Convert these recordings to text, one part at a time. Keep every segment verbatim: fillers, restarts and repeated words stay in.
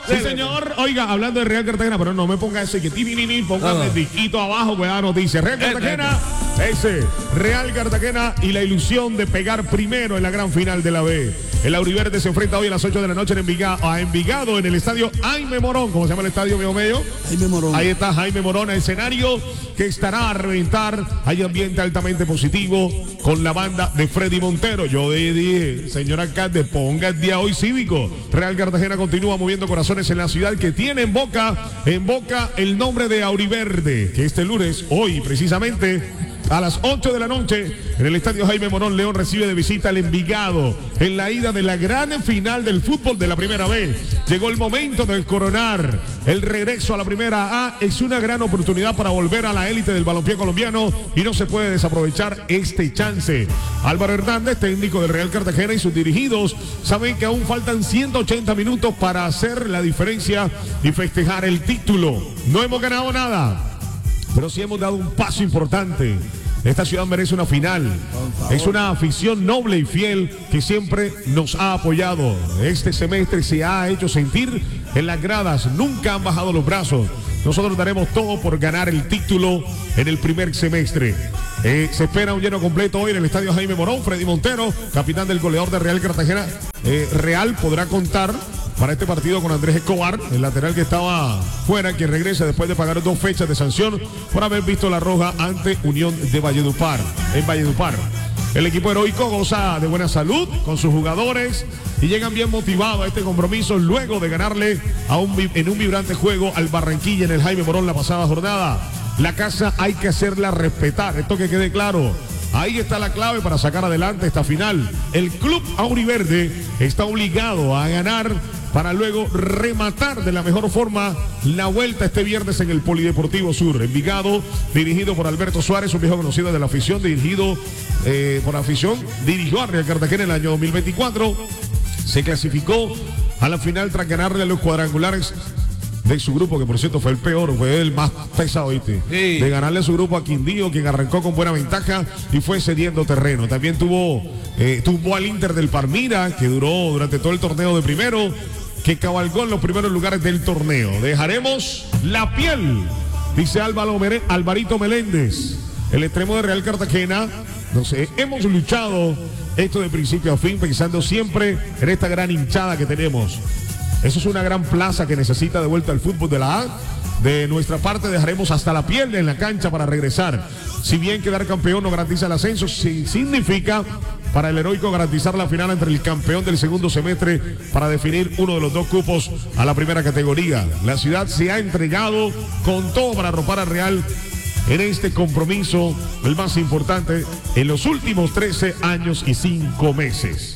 Sí, señor. Oiga, hablando de Real Cartagena, pero no me ponga ese que ni ni ni, póngame el disquito abajo, pues la noticia. Real Cartagena, ese, Real Cartagena y la ilusión de pegar primero en la gran final de la B. El Auriverde se enfrenta hoy a las ocho de la noche en Envigado, a Envigado en el estadio Jaime Morón. ¿Cómo se llama el estadio, mío medio? Jaime Morón. Ahí está Jaime Morón, escenario que estará a reventar. Hay ambiente altamente positivo con la banda de Freddy Montero. Yo dije, señor alcalde, ponga el día hoy cívico. Real Cartagena continúa moviendo corazones en la ciudad que tiene en boca, en boca el nombre de Auriverde, que este lunes, hoy precisamente, a las ocho de la noche, en el estadio Jaime Morón, León recibe de visita al Envigado en la ida de la gran final del fútbol de la primera vez. Llegó el momento de coronar el regreso a la primera A. Es una gran oportunidad para volver a la élite del balompié colombiano y no se puede desaprovechar este chance. Álvaro Hernández, técnico del Real Cartagena, y sus dirigidos saben que aún faltan ciento ochenta minutos para hacer la diferencia y festejar el título. No hemos ganado nada, pero sí hemos dado un paso importante. Esta ciudad merece una final. Es una afición noble y fiel que siempre nos ha apoyado. Este semestre se ha hecho sentir en las gradas. Nunca han bajado los brazos. Nosotros daremos todo por ganar el título en el primer semestre. Eh, se espera un lleno completo hoy en el estadio Jaime Morón. Freddy Montero, capitán del goleador de Real Cartagena. Eh, Real podrá contar para este partido con Andrés Escobar, el lateral que estaba fuera, que regresa después de pagar dos fechas de sanción por haber visto la roja ante Unión de Valledupar, en Valledupar. El equipo heroico goza de buena salud con sus jugadores y llegan bien motivados a este compromiso luego de ganarle a un, en un vibrante juego al Barranquilla en el Jaime Morón la pasada jornada. La casa hay que hacerla respetar, esto que quede claro. Ahí está la clave para sacar adelante esta final. El club Auriverde está obligado a ganar para luego rematar de la mejor forma la vuelta este viernes en el Polideportivo Sur. Envigado, dirigido por Alberto Suárez, un viejo conocido de la afición, dirigido eh, por afición, dirigió a Real Cartagena en el año dos mil veinticuatro. Se clasificó a la final tras ganarle a los cuadrangulares de su grupo, que por cierto fue el peor, fue el más pesado, ¿viste? Sí. De ganarle a su grupo a Quindío, quien arrancó con buena ventaja y fue cediendo terreno. También tuvo, eh, tumbó al Inter del Palmira, que duró durante todo el torneo de primero, que cabalgó en los primeros lugares del torneo. Dejaremos la piel, dice Álvaro Mere, Alvarito Meléndez, el extremo de Real Cartagena. No sé, hemos luchado esto de principio a fin, pensando siempre en esta gran hinchada que tenemos. Eso es una gran plaza que necesita de vuelta al fútbol de la A. De nuestra parte dejaremos hasta la piel en la cancha para regresar. Si bien quedar campeón no garantiza el ascenso, sí significa para el heroico garantizar la final entre el campeón del segundo semestre para definir uno de los dos cupos a la primera categoría. La ciudad se ha entregado con todo para arropar a Real en este compromiso, el más importante en los últimos trece años y cinco meses.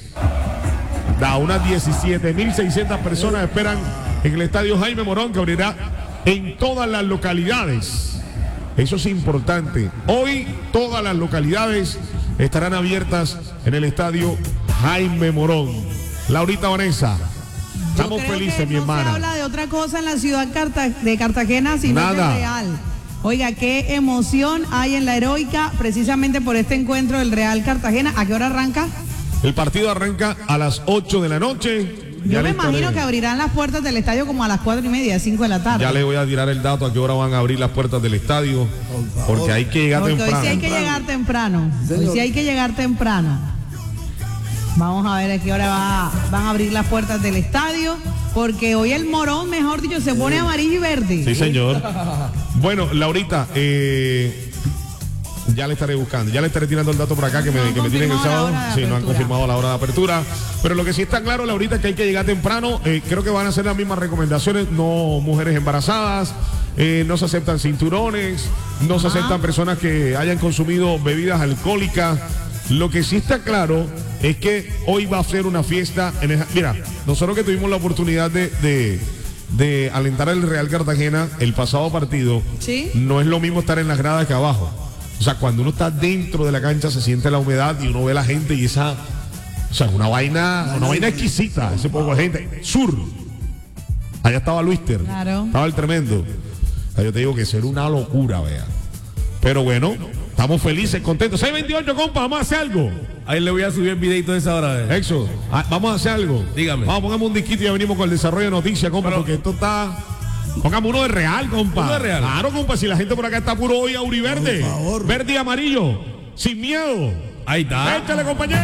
Da unas diecisiete mil seiscientas personas esperan en el estadio Jaime Morón, que abrirá en todas las localidades. Eso es importante. Hoy todas las localidades estarán abiertas en el estadio Jaime Morón. Laurita Vanessa, estamos felices, mi no hermana. No se habla de otra cosa en la ciudad Carta de Cartagena, sino Nada. de Real. Oiga, qué emoción hay en la heroica precisamente por este encuentro del Real Cartagena. ¿A qué hora arranca? El partido arranca a las ocho de la noche. Yo Ya me le imagino estaré- que abrirán las puertas del estadio como a las cuatro y media, cinco de la tarde. Ya le voy a tirar el dato a qué hora van a abrir las puertas del estadio, porque hay que llegar Porque temprano. hoy sí hay que llegar temprano. Hoy sí hay que llegar temprano. Vamos a ver a qué hora va- van a abrir las puertas del estadio, porque hoy el Morón, mejor dicho, se pone amarillo y verde. Sí, señor. Bueno, Laurita, eh, ya le estaré buscando, ya le estaré tirando el dato por acá que me, No han que me tienen el confirmado sábado. la hora de Sí, no han apertura. confirmado la hora de apertura. Pero lo que sí está claro, Laurita, es que hay que llegar temprano. Eh, creo que van a ser las mismas recomendaciones. No mujeres embarazadas, eh, no se aceptan cinturones, no se Ajá. aceptan personas que hayan consumido bebidas alcohólicas. Lo que sí está claro es que hoy va a ser una fiesta. En el, mira, nosotros que tuvimos la oportunidad de... de de alentar al Real Cartagena el pasado partido, ¿Sí? no es lo mismo estar en las gradas que abajo. O sea, cuando uno está dentro de la cancha se siente la humedad y uno ve a la gente y esa, o sea, una vaina, una vaina exquisita, ese poco de gente. Sur, allá estaba Luister, Claro. estaba el tremendo. O sea, yo te digo que eso era una locura, vea. Pero bueno, Estamos felices, contentos. seis veintiocho, compa, vamos a hacer algo. Ahí le voy a subir el videito de esa hora. Exo, ah, vamos a hacer algo. Dígame. Vamos, pongamos un disquito y ya venimos con el desarrollo de noticias, compa, Pero, porque esto está... Pongamos uno de real, compa. Uno de real. Claro, compa, si la gente por acá está puro hoy auriverde. Por favor. Verde y amarillo. Sin miedo. Ahí está. Échale, compañero.